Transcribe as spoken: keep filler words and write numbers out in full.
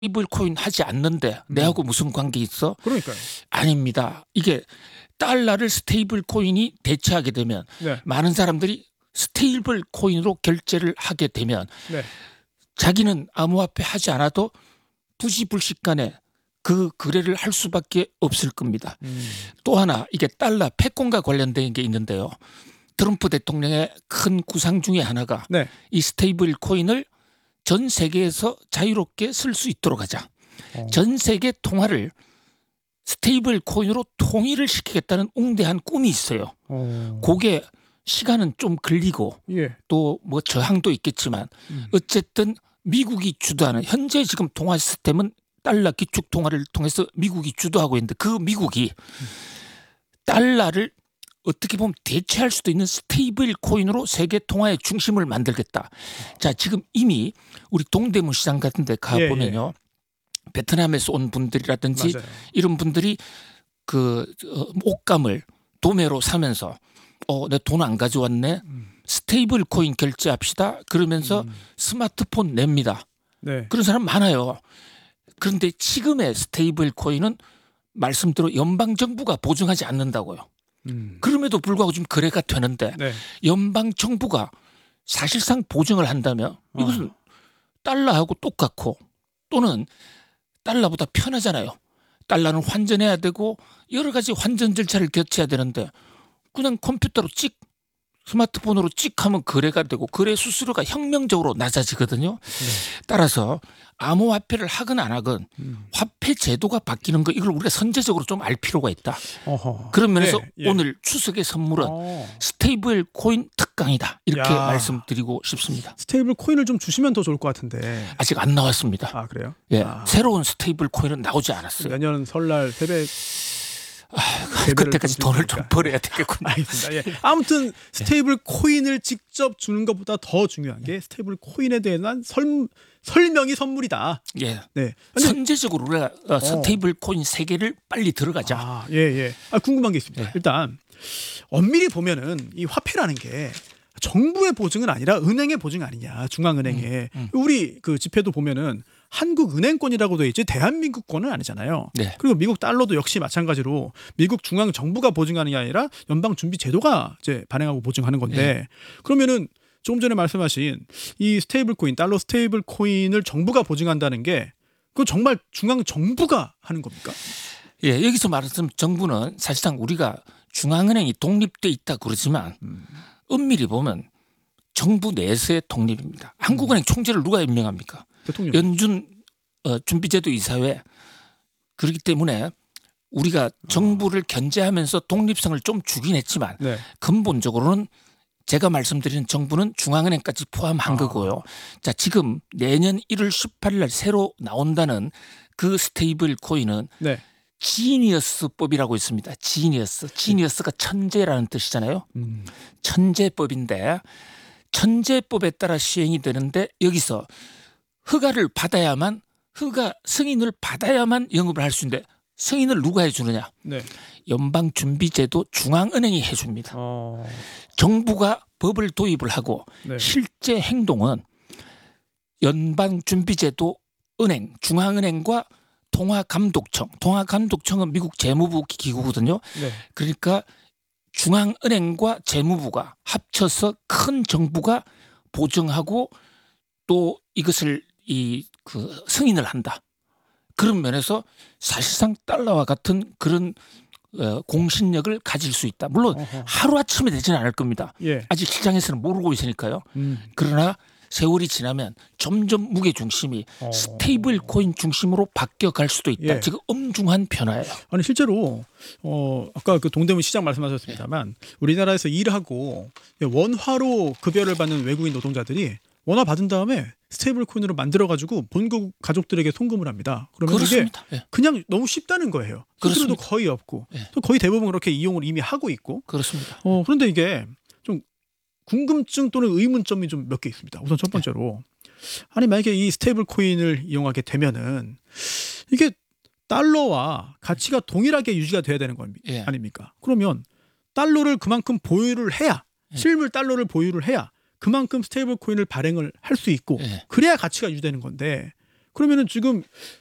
스테이블 코인 하지 않는데 내하고 무슨 관계 있어? 그러니까요. 아닙니다. 이게 달러를 스테이블 코인이 대체하게 되면 네. 많은 사람들이 스테이블 코인으로 결제를 하게 되면 네. 자기는 암호화폐 하지 않아도 부지불식간에 그 거래를 할 수밖에 없을 겁니다. 음. 또 하나 이게 달러 패권과 관련된 게 있는데요. 트럼프 대통령의 큰 구상 중에 하나가 네. 이 스테이블 코인을 전 세계에서 자유롭게 쓸 수 있도록 하자. 어. 전 세계 통화를 스테이블 코인으로 통일을 시키겠다는 웅대한 꿈이 있어요. 어. 그게 시간은 좀 걸리고 예. 또 뭐 저항도 있겠지만 음. 어쨌든 미국이 주도하는 현재 지금 통화 시스템은 달러 기축 통화를 통해서 미국이 주도하고 있는데 그 미국이 달러를 어떻게 보면 대체할 수도 있는 스테이블 코인으로 세계 통화의 중심을 만들겠다. 자, 지금 이미 우리 동대문 시장 같은 데 가보면요. 예, 예. 베트남에서 온 분들이라든지 맞아요. 이런 분들이 그 어, 옷감을 도매로 사면서 어, 내 돈 안 가져왔네. 음. 스테이블 코인 결제합시다. 그러면서 음. 스마트폰 냅니다. 네. 그런 사람 많아요. 그런데 지금의 스테이블 코인은 말씀대로 연방정부가 보증하지 않는다고요. 음. 그럼에도 불구하고 좀 거래가 되는데 네. 연방정부가 사실상 보증을 한다면 이것은 어. 달러하고 똑같고 또는 달러보다 편하잖아요. 달러는 환전해야 되고 여러 가지 환전 절차를 거쳐야 되는데 그냥 컴퓨터로 찍 스마트폰으로 찍 하면 거래가 되고 거래 수수료가 혁명적으로 낮아지거든요. 네. 따라서 암호화폐를 하건 안 하건 음. 화폐 제도가 바뀌는 거 이걸 우리가 선제적으로 좀 알 필요가 있다. 어허. 그런 면에서 네, 예. 오늘 추석의 선물은 어. 스테이블 코인 특강이다. 이렇게 야. 말씀드리고 싶습니다. 스테이블 코인을 좀 주시면 더 좋을 것 같은데. 아직 안 나왔습니다. 아 그래요? 예, 아. 새로운 스테이블 코인은 나오지 않았어요. 내년 설날 세배 아, 그때까지 돈을 좀 벌어야 되겠군요. 알겠습니다. 예. 아무튼 스테이블 코인을 직접 주는 것보다 더 중요한 게 스테이블 코인에 대한 설, 설명이 선물이다. 예. 네. 선제적으로 우리가 어. 스테이블 코인 세계를 빨리 들어가자. 아, 예, 예. 아, 궁금한 게 있습니다. 예. 일단 엄밀히 보면은 이 화폐라는 게 정부의 보증은 아니라 은행의 보증 아니냐, 중앙은행의. 음, 음. 우리 그 지폐도 보면은 한국은행권이라고 돼 있지 대한민국권은 아니잖아요. 네. 그리고 미국 달러도 역시 마찬가지로 미국 중앙 정부가 보증하는 게 아니라 연방준비제도가 이제 발행하고 보증하는 건데 네. 그러면은 조금 전에 말씀하신 이 스테이블 코인, 달러 스테이블 코인을 정부가 보증한다는 게 그거 정말 중앙 정부가 하는 겁니까? 예, 여기서 말하자면 정부는 사실상 우리가 중앙은행이 독립돼 있다 그러지만 음. 엄밀히 보면 정부 내에서의 독립입니다. 한국은행 총재를 누가 임명합니까? 대통령. 연준 어, 준비제도 이사회. 그렇기 때문에 우리가 정부를 견제하면서 독립성을 좀 주긴 했지만 네. 근본적으로는 제가 말씀드리는 정부는 중앙은행까지 포함한 아. 거고요. 자, 지금 내년 일월 십팔일 날 새로 나온다는 그 스테이블 코인은 네. 지니어스법이라고 있습니다. 지니어스. 지니어스가 천재라는 뜻이잖아요. 음. 천재법인데 천재법에 따라 시행이 되는데 여기서 허가를 받아야만 허가 승인을 받아야만 영업을 할 수 있는데 승인을 누가 해주느냐? 네. 연방준비제도 중앙은행이 해줍니다. 어... 정부가 법을 도입을 하고 네. 실제 행동은 연방준비제도 은행, 중앙은행과 통화감독청, 통화감독청은 미국 재무부 기구거든요. 네. 그러니까 중앙은행과 재무부가 합쳐서 큰 정부가 보증하고 또 이것을 이 그 승인을 한다. 그런 면에서 사실상 달러와 같은 그런 어, 공신력을 가질 수 있다. 물론 어허. 하루아침에 되지는 않을 겁니다. 예. 아직 시장에서는 모르고 있으니까요. 음. 그러나 세월이 지나면 점점 무게중심이 어. 스테이블 코인 중심으로 바뀌어갈 수도 있다. 예. 지금 엄중한 변화예요. 아니 실제로 어, 아까 그 동대문 시장 말씀하셨습니다만 예. 우리나라에서 일하고 원화로 급여를 받는 외국인 노동자들이 원화 받은 다음에 스테이블 코인으로 만들어가지고 본국 가족들에게 송금을 합니다. 그러면 그렇습니다. 이게 그냥 너무 쉽다는 거예요. 수수료도 거의 없고 예. 또 거의 대부분 그렇게 이용을 이미 하고 있고. 그렇습니다. 어, 그런데 이게 좀 궁금증 또는 의문점이 좀 몇 개 있습니다. 우선 첫 번째로 아니 만약에 이 스테이블 코인을 이용하게 되면은 이게 달러와 가치가 동일하게 유지가 돼야 되는 거 예. 아닙니까? 그러면 달러를 그만큼 보유를 해야 예. 실물 달러를 보유를 해야 그만큼 스테이블 코인을 발행을 할 수 있고 예. 그래야 가치가 유지되는 건데 그러면은 지금